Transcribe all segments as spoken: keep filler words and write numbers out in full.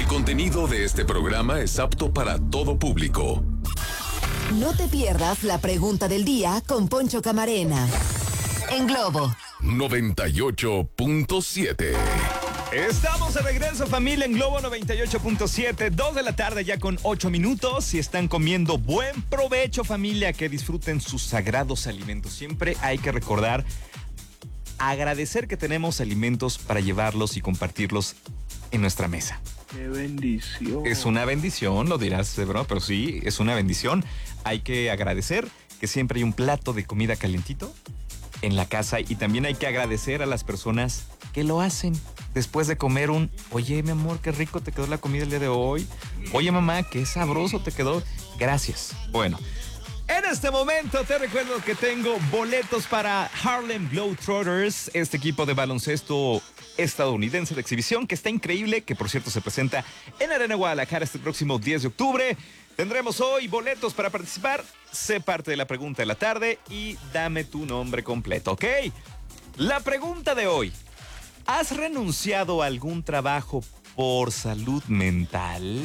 El contenido de este programa es apto para todo público. No te pierdas la pregunta del día con Poncho Camarena. En Globo noventa y ocho punto siete. Estamos de regreso, familia, en Globo noventa y ocho punto siete, dos de la tarde ya con ocho minutos. Si están comiendo, buen provecho, familia, que disfruten sus sagrados alimentos. Siempre hay que recordar, agradecer que tenemos alimentos para llevarlos y compartirlos en nuestra mesa. ¡Qué bendición! Es una bendición, lo dirás de broma, pero sí, es una bendición. Hay que agradecer que siempre hay un plato de comida calentito en la casa, y también hay que agradecer a las personas que lo hacen después de comer un, oye, mi amor, qué rico te quedó la comida el día de hoy. Oye, mamá, qué sabroso te quedó. Gracias. Bueno, en este momento te recuerdo que tengo boletos para Harlem Globetrotters, este equipo de baloncesto estadounidense de exhibición que está increíble, que por cierto se presenta en Arena Guadalajara este próximo diez de octubre. Tendremos hoy boletos para participar. Sé parte de la pregunta de la tarde y dame tu nombre completo, ¿ok? La pregunta de hoy: ¿has renunciado a algún trabajo por salud mental?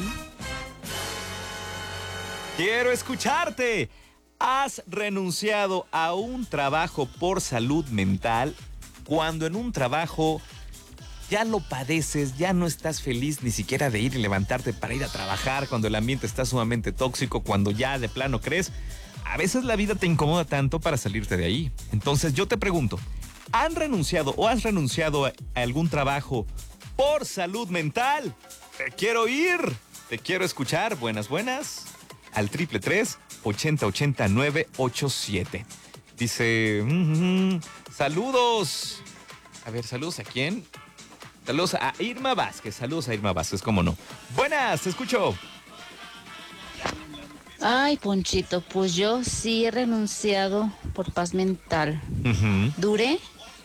Quiero escucharte. ¿Has renunciado a un trabajo por salud mental cuando en un trabajo ya lo padeces, ya no estás feliz ni siquiera de ir y levantarte para ir a trabajar, cuando el ambiente está sumamente tóxico, cuando ya de plano crees? A veces la vida te incomoda tanto para salirte de ahí. Entonces yo te pregunto, ¿han renunciado o has renunciado a algún trabajo por salud mental? Te quiero oír, te quiero escuchar. Buenas, buenas. Al triple tres, ochenta, ochenta, nueve ocho siete. Dice, mm, saludos. A ver, saludos a quién. Saludos a Irma Vázquez. Saludos a Irma Vázquez, cómo no. Buenas, te escucho. Ay, Ponchito, pues yo sí he renunciado por paz mental. Uh-huh. Duré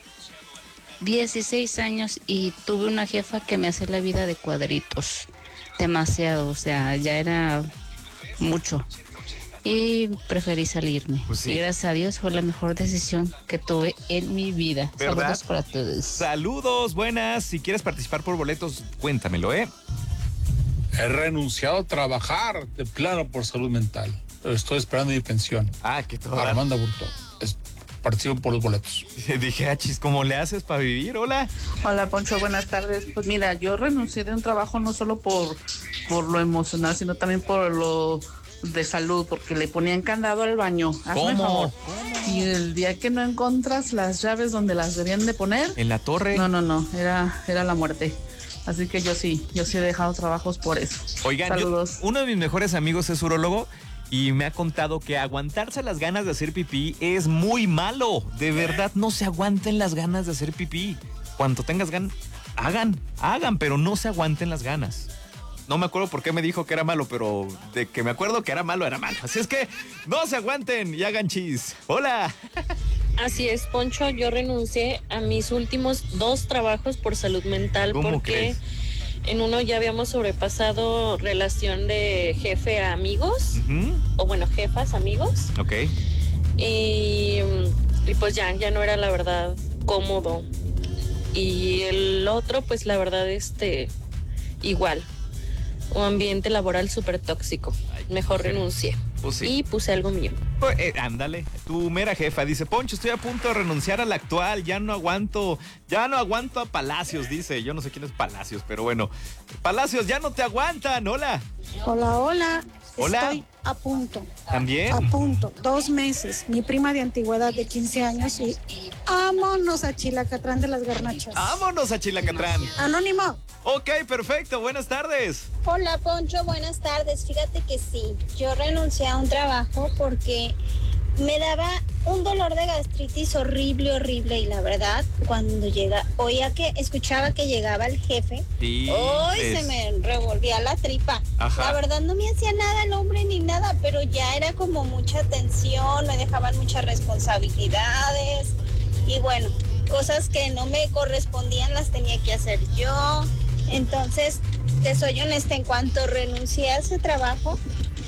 dieciséis años y tuve una jefa que me hacía la vida de cuadritos. Demasiado, o sea, ya era mucho. Y preferí salirme. Pues sí. Y gracias a Dios fue la mejor decisión que tuve en mi vida. ¿Verdad? Saludos para todos. Saludos, buenas. Si quieres participar por boletos, cuéntamelo, ¿eh? He renunciado a trabajar de plano por salud mental, pero estoy esperando mi pensión. Ah, qué todo. Armando Burto. Es, participo por los boletos. Dije, achis, ¿cómo le haces para vivir? Hola. Hola, Poncho, buenas tardes. Pues mira, yo renuncié de un trabajo no solo por, por lo emocional, sino también por lo de salud, porque le ponían candado al baño. Hazme ¿Cómo? favor. ¿Cómo? Y el día que no encontras las llaves donde las debían de poner, ¿En la torre? no, no, no, era, era la muerte. Así que yo sí, yo sí he dejado trabajos por eso. Oigan, yo, saludos. uno de mis mejores amigos es urólogo y me ha contado que aguantarse las ganas de hacer pipí es muy malo. De verdad, no se aguanten las ganas de hacer pipí. Cuando tengas ganas, hagan, hagan, pero no se aguanten las ganas. No me acuerdo por qué me dijo que era malo, pero de que me acuerdo que era malo, era malo. Así es que no se aguanten y hagan chis. ¡Hola! Así es, Poncho, yo renuncié a mis últimos dos trabajos por salud mental. ¿Cómo porque crees? En uno ya habíamos sobrepasado relación de jefe a amigos, Uh-huh. o bueno, jefas, amigos, Ok. y, y pues ya, ya no era la verdad cómodo. Y el otro, pues la verdad, este, igual, un ambiente laboral súper tóxico. Mejor sí. renuncié. Pues sí. Y puse algo mío. Pues, eh, ándale, tu mera jefa dice, Poncho, estoy a punto de renunciar al actual, ya no aguanto, ya no aguanto a Palacios, dice, yo no sé quién es Palacios, pero bueno, Palacios, ya no te aguantan, hola. Hola, hola. Hola. Estoy a punto. ¿También? A punto. Dos meses. Mi prima de antigüedad de quince años y vámonos a Chilacatrán de las Garnachas. Vámonos a Chilacatrán. Anónimo. Ok, perfecto, buenas tardes. Hola, Poncho, buenas tardes. Fíjate que sí, yo renuncié a un trabajo porque me daba un dolor de gastritis horrible, horrible, y la verdad, cuando llega, oía que, escuchaba que llegaba el jefe, Sí, hoy es- se me revolvía la tripa. Ajá. La verdad no me hacía nada el hombre ni nada, pero ya era como mucha tensión, me dejaban muchas responsabilidades, y bueno, cosas que no me correspondían las tenía que hacer yo. Entonces, te soy honesta, en cuanto renuncié a ese trabajo,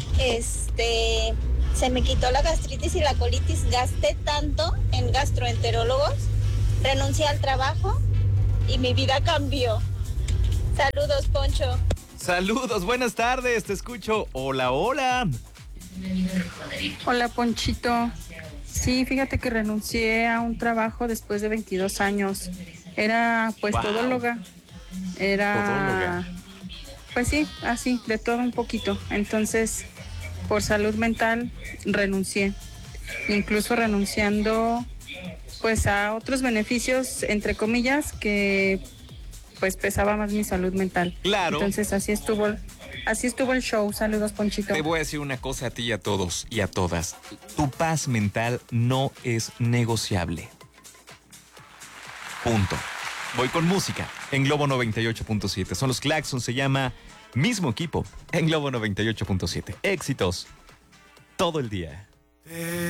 este, se me quitó la gastritis y la colitis, gasté tanto en gastroenterólogos, renuncié al trabajo y mi vida cambió. Saludos, Poncho. Saludos, buenas tardes, te escucho. Hola, hola. Hola, Ponchito. Sí, fíjate que renuncié a un trabajo después de veintidós años. Era pues Wow. todóloga. Era Todóloga. pues sí, así, de todo un poquito. Entonces, por salud mental renuncié. Incluso renunciando pues a otros beneficios, entre comillas, que pues pesaba más mi salud mental. Claro. Entonces así estuvo, así estuvo el show. Saludos, Ponchito. Te voy a decir una cosa a ti y a todos y a todas. Tu paz mental no es negociable. Punto. Voy con música en Globo noventa y ocho punto siete. Son los Claxons, se llama Mismo Equipo en Globo noventa y ocho punto siete. Éxitos todo el día.